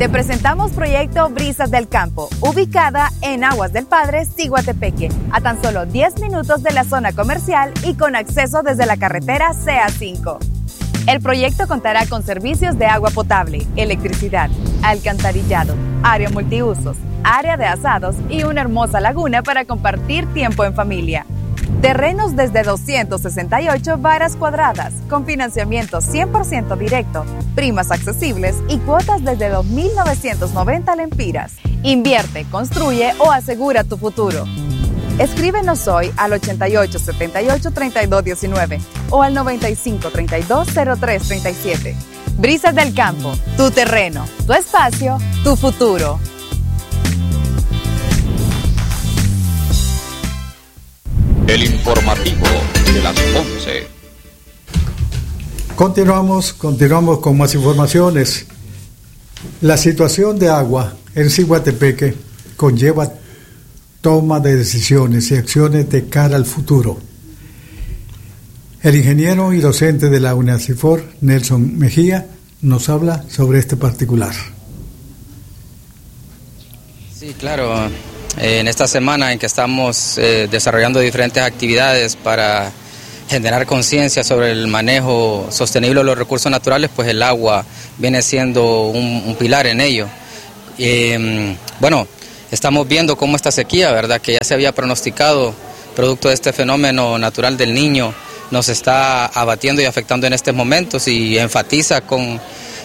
Te presentamos Proyecto Brisas del Campo, ubicada en Aguas del Padre, Ciguatepeque, a tan solo 10 minutos de la zona comercial y con acceso desde la carretera CA5. El proyecto contará con servicios de agua potable, electricidad, alcantarillado, área multiusos, área de asados y una hermosa laguna para compartir tiempo en familia. Terrenos desde 268 varas cuadradas, con financiamiento 100% directo, primas accesibles y cuotas desde 2.990 lempiras. Invierte, construye o asegura tu futuro. Escríbenos hoy al 88 78 32 19 o al 95 32 03 37. Brisas del Campo, tu terreno, tu espacio, tu futuro. El informativo de las 11. Continuamos con más informaciones. La situación de agua en Ciguatepeque conlleva toma de decisiones y acciones de cara al futuro. El ingeniero y docente de la UNACIFOR, Nelson Mejía, nos habla sobre este particular. Sí, claro. En esta semana en que estamos desarrollando diferentes actividades para generar conciencia sobre el manejo sostenible de los recursos naturales, pues el agua viene siendo un pilar en ello. Bueno, estamos viendo cómo esta sequía, ¿verdad?, que ya se había pronosticado, producto de este fenómeno natural del Niño, nos está abatiendo y afectando en estos momentos, y enfatiza con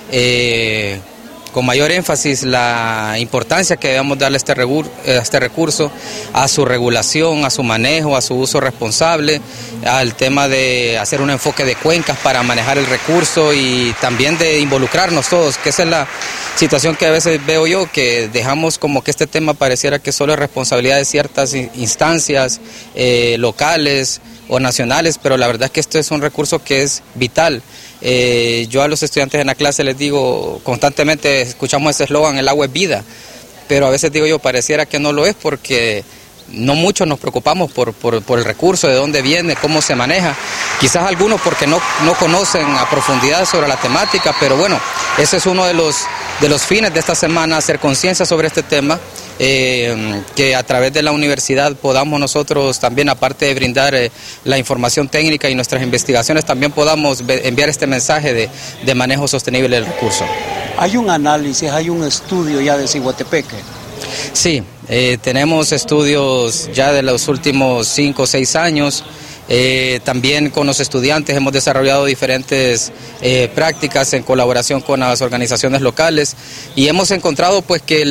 mayor énfasis la importancia que debemos darle a este recurso, a su regulación, a su manejo, a su uso responsable, al tema de hacer un enfoque de cuencas para manejar el recurso y también de involucrarnos todos, que esa es la situación que a veces veo yo, que dejamos como que este tema pareciera que solo es responsabilidad de ciertas instancias locales o nacionales, pero la verdad es que esto es un recurso que es vital. Yo a los estudiantes en la clase les digo constantemente, escuchamos ese eslogan, el agua es vida, pero a veces digo yo, pareciera que no lo es, porque no mucho nos preocupamos por el recurso, de dónde viene, cómo se maneja. Quizás algunos porque no conocen a profundidad sobre la temática, pero bueno, ese es uno de los fines de esta semana, hacer conciencia sobre este tema, que a través de la universidad podamos nosotros también, aparte de brindar la información técnica y nuestras investigaciones, también podamos enviar este mensaje de manejo sostenible del recurso. ¿Hay un análisis, hay un estudio ya de Ciguatepeque? Sí, tenemos estudios ya de los últimos 5 o 6 años. También con los estudiantes hemos desarrollado diferentes prácticas en colaboración con las organizaciones locales, y hemos encontrado pues que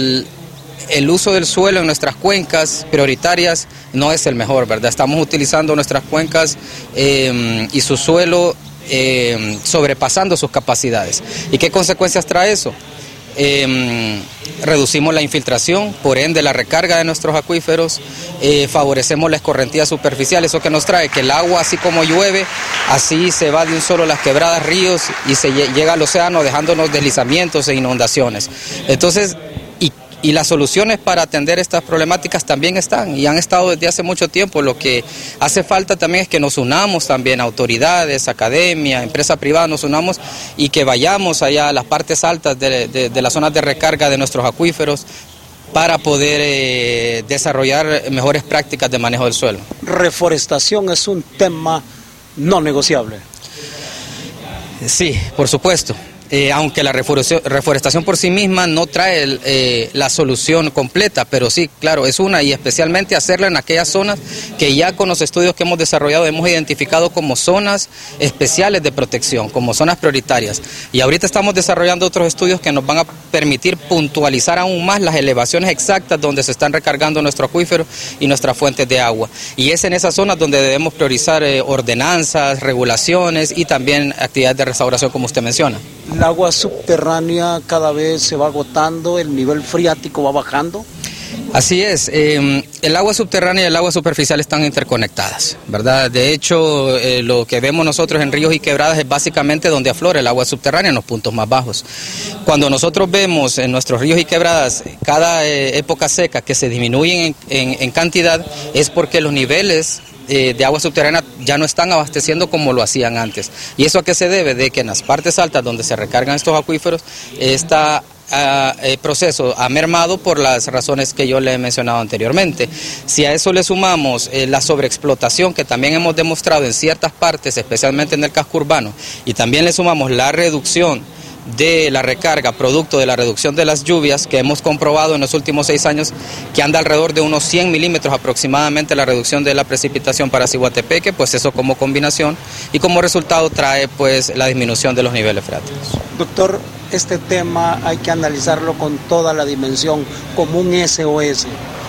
el uso del suelo en nuestras cuencas prioritarias no es el mejor, ¿verdad? Estamos utilizando nuestras cuencas y su suelo sobrepasando sus capacidades. ¿Y qué consecuencias trae eso? Reducimos la infiltración, por ende la recarga de nuestros acuíferos, favorecemos la escorrentía superficial. Eso que nos trae que el agua, así como llueve, así se va de un solo las quebradas, ríos, y se llega al océano, dejándonos deslizamientos e inundaciones. Entonces, y las soluciones para atender estas problemáticas también están y han estado desde hace mucho tiempo. Lo que hace falta también es que nos unamos también, autoridades, academia, empresa privada, nos unamos y que vayamos allá a las partes altas de las zonas de recarga de nuestros acuíferos para poder desarrollar mejores prácticas de manejo del suelo. Reforestación es un tema no negociable. Sí, por supuesto. Aunque la reforestación por sí misma no trae la solución completa, pero sí, claro, es una, y especialmente hacerla en aquellas zonas que ya con los estudios que hemos desarrollado hemos identificado como zonas especiales de protección, como zonas prioritarias. Y ahorita estamos desarrollando otros estudios que nos van a permitir puntualizar aún más las elevaciones exactas donde se están recargando nuestro acuífero y nuestras fuentes de agua. Y es en esas zonas donde debemos priorizar ordenanzas, regulaciones y también actividades de restauración, como usted menciona. El agua subterránea cada vez se va agotando, el nivel freático va bajando. Así es, el agua subterránea y el agua superficial están interconectadas, ¿verdad? De hecho, lo que vemos nosotros en ríos y quebradas es básicamente donde aflora el agua subterránea, en los puntos más bajos. Cuando nosotros vemos en nuestros ríos y quebradas cada época seca que se disminuyen en cantidad, es porque los niveles de agua subterránea ya no están abasteciendo como lo hacían antes. ¿Y eso a qué se debe? De que en las partes altas donde se recargan estos acuíferos, esta proceso ha mermado por las razones que yo le he mencionado anteriormente. Si a eso le sumamos la sobreexplotación que también hemos demostrado en ciertas partes, especialmente en el casco urbano, y también le sumamos la reducción de la recarga, producto de la reducción de las lluvias que hemos comprobado en los últimos 6 años, que anda alrededor de unos 100 milímetros aproximadamente la reducción de la precipitación para Ciguatepeque, pues eso como combinación y como resultado trae pues la disminución de los niveles freáticos. Doctor, este tema hay que analizarlo con toda la dimensión, como un SOS.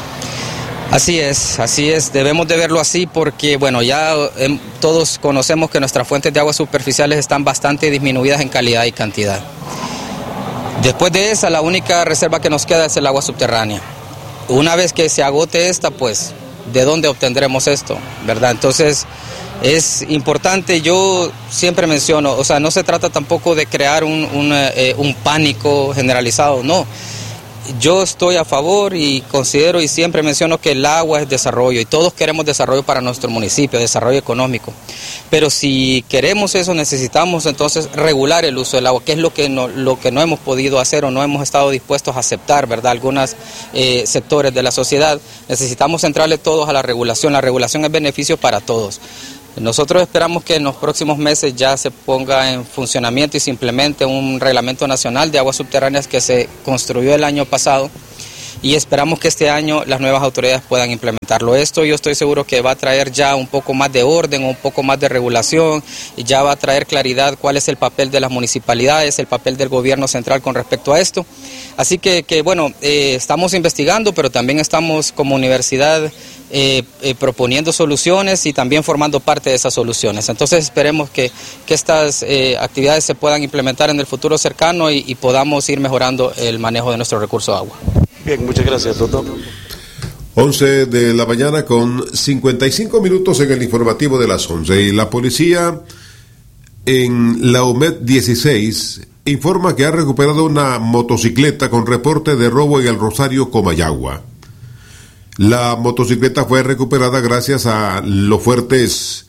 Así es, debemos de verlo así porque, bueno, ya todos conocemos que nuestras fuentes de aguas superficiales están bastante disminuidas en calidad y cantidad. Después de esa, la única reserva que nos queda es el agua subterránea. Una vez que se agote esta, pues, ¿de dónde obtendremos esto? ¿Verdad? Entonces, es importante, yo siempre menciono, o sea, no se trata tampoco de crear un pánico generalizado, no. Yo estoy a favor y considero y siempre menciono que el agua es desarrollo y todos queremos desarrollo para nuestro municipio, desarrollo económico. Pero si queremos eso necesitamos entonces regular el uso del agua, que es lo que no hemos podido hacer o no hemos estado dispuestos a aceptar, ¿verdad? Algunos sectores de la sociedad. Necesitamos centrarle todos a la regulación es beneficio para todos. Nosotros esperamos que en los próximos meses ya se ponga en funcionamiento y se implemente un reglamento nacional de aguas subterráneas que se construyó el año pasado y esperamos que este año las nuevas autoridades puedan implementarlo. Esto yo estoy seguro que va a traer ya un poco más de orden, un poco más de regulación y ya va a traer claridad cuál es el papel de las municipalidades, el papel del gobierno central con respecto a esto. Así que bueno, estamos investigando, pero también estamos como universidad proponiendo soluciones y también formando parte de esas soluciones. Entonces esperemos que estas actividades se puedan implementar en el futuro cercano y podamos ir mejorando el manejo de nuestro recurso de agua. Bien, muchas gracias, doctor. 11 de la mañana con 55 minutos en el informativo de las 11. Y la policía en la UMED 16 informa que ha recuperado una motocicleta con reporte de robo en el Rosario, Comayagua. La motocicleta fue recuperada gracias a los fuertes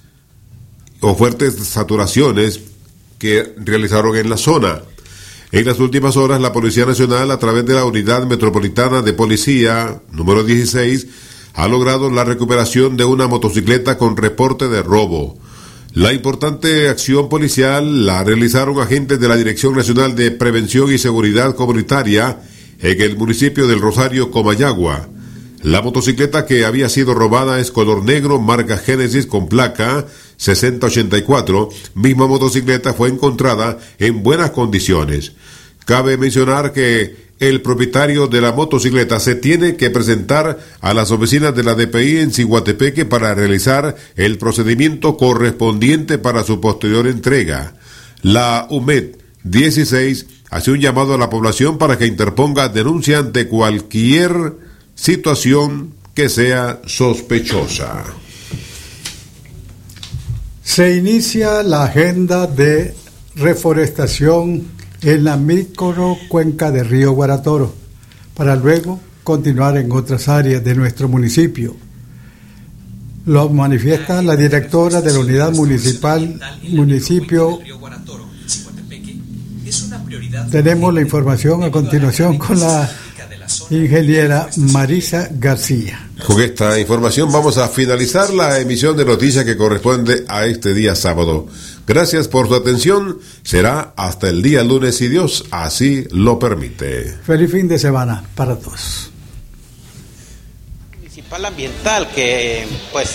saturaciones que realizaron en la zona. En las últimas horas, la Policía Nacional, a través de la Unidad Metropolitana de Policía número 16, ha logrado la recuperación de una motocicleta con reporte de robo. La importante acción policial la realizaron agentes de la Dirección Nacional de Prevención y Seguridad Comunitaria en el municipio del Rosario, Comayagua. La motocicleta que había sido robada es color negro, marca Génesis con placa 6084. Misma motocicleta fue encontrada en buenas condiciones. Cabe mencionar que el propietario de la motocicleta se tiene que presentar a las oficinas de la DPI en Ciguatepeque para realizar el procedimiento correspondiente para su posterior entrega. La UMED 16 hace un llamado a la población para que interponga denuncia ante cualquier situación que sea sospechosa. Se inicia la agenda de reforestación en la microcuenca de Río Guaratoro, para luego continuar en otras áreas de nuestro municipio. Lo manifiesta la directora de la unidad municipio. Tenemos la información a continuación con la ingeniera Marisa García. Con esta información vamos a finalizar la emisión de noticias que corresponde a este día sábado. Gracias por su atención. Será hasta el día lunes si Dios así lo permite. Feliz fin de semana para todos. Municipal ambiental que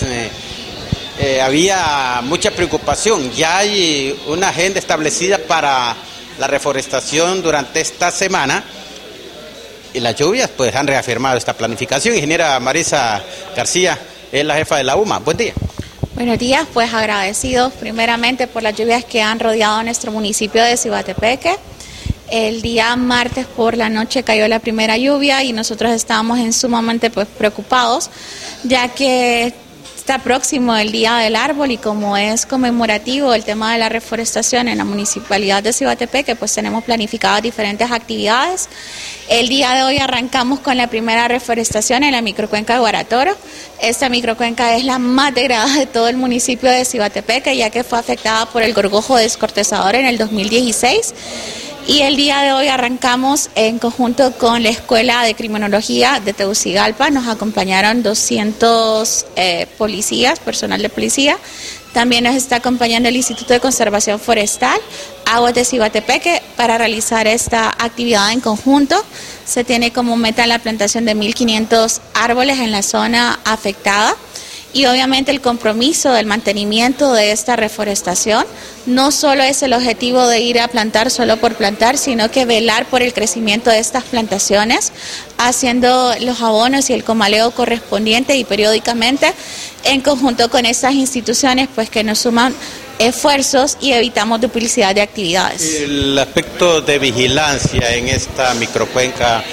había mucha preocupación. Ya hay una agenda establecida para la reforestación durante esta semana. Y las lluvias pues han reafirmado esta planificación. Ingeniera Marisa García es la jefa de la UMA. Buen día. Buenos días, pues agradecidos primeramente por las lluvias que han rodeado nuestro municipio de Ciguatepeque. El día martes por la noche cayó la primera lluvia y nosotros estábamos sumamente preocupados, ya que está próximo el Día del Árbol y como es conmemorativo el tema de la reforestación en la municipalidad de Ciguatepeque, pues tenemos planificadas diferentes actividades. El día de hoy arrancamos con la primera reforestación en la microcuenca de Guaratoro. Esta microcuenca es la más degradada de todo el municipio de Ciguatepeque, ya que fue afectada por el gorgojo descortezador en el 2016. Y el día de hoy arrancamos en conjunto con la Escuela de Criminología de Tegucigalpa. Nos acompañaron 200 policías, personal de policía. También nos está acompañando el Instituto de Conservación Forestal, Aguas de Ciguatepeque, para realizar esta actividad en conjunto. Se tiene como meta la plantación de 1.500 árboles en la zona afectada. Y obviamente el compromiso del mantenimiento de esta reforestación no solo es el objetivo de ir a plantar solo por plantar, sino que velar por el crecimiento de estas plantaciones, haciendo los abonos y el comaleo correspondiente y periódicamente en conjunto con estas instituciones pues que nos suman esfuerzos y evitamos duplicidad de actividades. El aspecto de vigilancia en esta microcuenca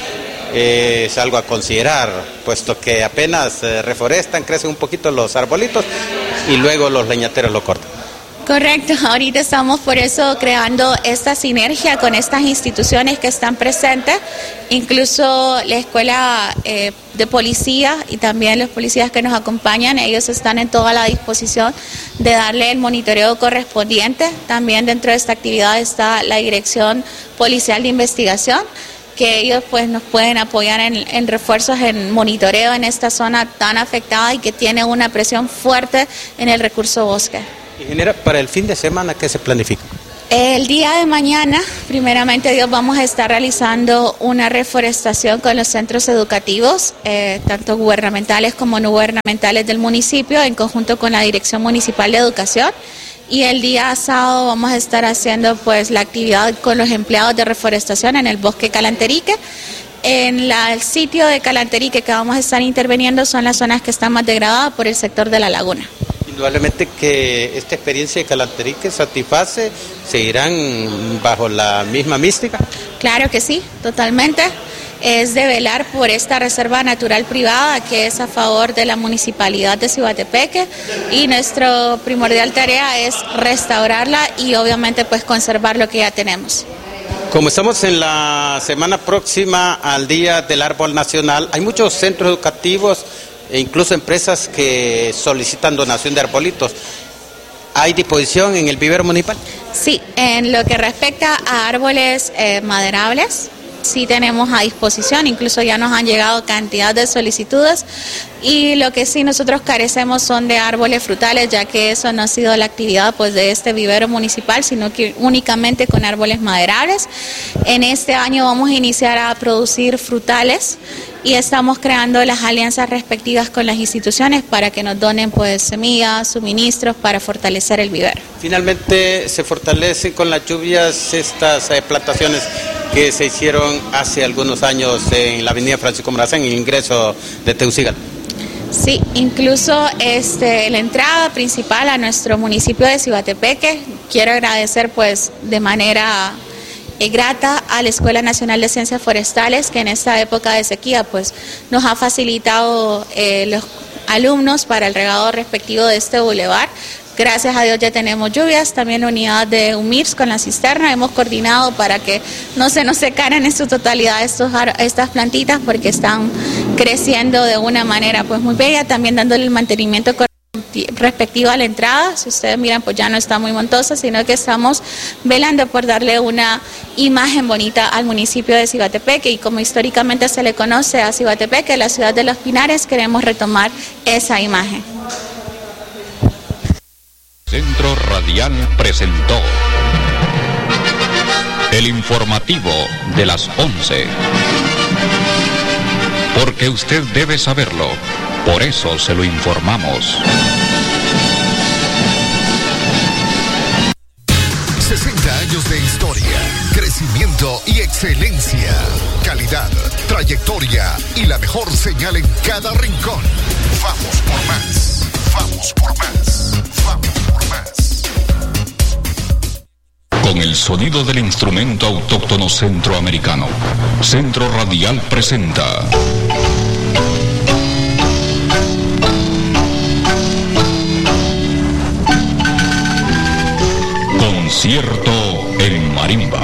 es algo a considerar, puesto que apenas reforestan, crecen un poquito los arbolitos y luego los leñateros lo cortan. Correcto, ahorita estamos por eso creando esta sinergia con estas instituciones que están presentes, incluso la escuela de policía y también los policías que nos acompañan, ellos están en toda la disposición de darle el monitoreo correspondiente. También dentro de esta actividad está la Dirección Policial de Investigación, que ellos pues nos pueden apoyar en refuerzos, en monitoreo en esta zona tan afectada y que tiene una presión fuerte en el recurso bosque. Ingeniera, para el fin de semana, ¿qué se planifica? El día de mañana, primeramente Dios, vamos a estar realizando una reforestación con los centros educativos, tanto gubernamentales como no gubernamentales del municipio, en conjunto con la Dirección Municipal de Educación. Y el día sábado vamos a estar haciendo pues la actividad con los empleados de reforestación en el bosque Calanterique. En el sitio de Calanterique que vamos a estar interviniendo son las zonas que están más degradadas por el sector de la laguna. Indudablemente que esta experiencia de Calanterique satisface, ¿seguirán bajo la misma mística? Claro que sí, totalmente. Es de velar por esta reserva natural privada que es a favor de la municipalidad de Ciguatepeque y nuestra primordial tarea es restaurarla y obviamente pues conservar lo que ya tenemos. Como estamos en la semana próxima al Día del Árbol Nacional, hay muchos centros educativos e incluso empresas que solicitan donación de arbolitos. ¿Hay disposición en el vivero municipal? Sí, en lo que respecta a árboles maderables, sí tenemos a disposición, incluso ya nos han llegado cantidad de solicitudes y lo que sí nosotros carecemos son de árboles frutales, ya que eso no ha sido la actividad pues de este vivero municipal, sino que únicamente con árboles maderables. En este año vamos a iniciar a producir frutales y estamos creando las alianzas respectivas con las instituciones para que nos donen pues semillas, suministros para fortalecer el vivero. Finalmente se fortalecen con las lluvias estas plantaciones que se hicieron hace algunos años en la avenida Francisco Morazán, en el ingreso de Tegucigalpa. Sí, incluso la entrada principal a nuestro municipio de Ciguatepeque, quiero agradecer pues de manera grata a la Escuela Nacional de Ciencias Forestales, que en esta época de sequía pues nos ha facilitado los alumnos para el regado respectivo de este bulevar. Gracias a Dios ya tenemos lluvias, también la unidad de UMIRS con la cisterna, hemos coordinado para que no se nos secaran en su totalidad estas plantitas porque están creciendo de una manera pues muy bella, también dándole el mantenimiento respectivo a la entrada. Si ustedes miran pues ya no está muy montosa, sino que estamos velando por darle una imagen bonita al municipio de Ciguatepeque y como históricamente se le conoce a Ciguatepeque, la ciudad de los Pinares, queremos retomar esa imagen. Centro Radial presentó el informativo de las 11. Porque usted debe saberlo, por eso se lo informamos. 60 años de historia, crecimiento y excelencia, calidad, trayectoria y la mejor señal en cada rincón. Vamos por más, vamos por más, vamos por más. Con el sonido del instrumento autóctono centroamericano, Centro Radial presenta Concierto en Marimba.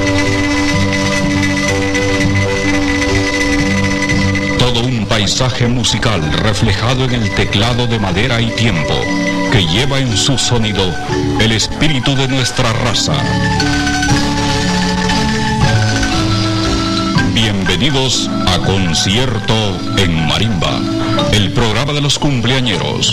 Todo un paisaje musical reflejado en el teclado de madera y tiempo, que lleva en su sonido el espíritu de nuestra raza. Bienvenidos a Concierto en Marimba, el programa de los cumpleañeros.